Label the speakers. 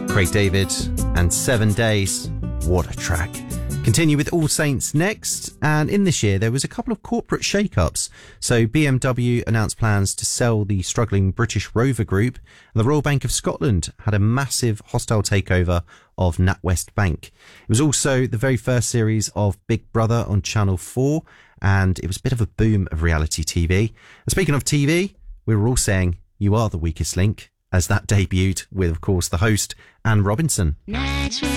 Speaker 1: Craig David and 7 Days. What a track. Continue with All Saints next, and in this year there was a couple of corporate shake-ups. So BMW announced plans to sell the struggling British Rover Group, and the Royal Bank of Scotland had a massive hostile takeover of NatWest Bank. It was also the very first series of Big Brother on Channel 4, and it was a bit of a boom of reality TV. And speaking of TV, we were all saying You Are the Weakest Link, as that debuted with, of course, the host, Anne Robinson.
Speaker 2: Naturally.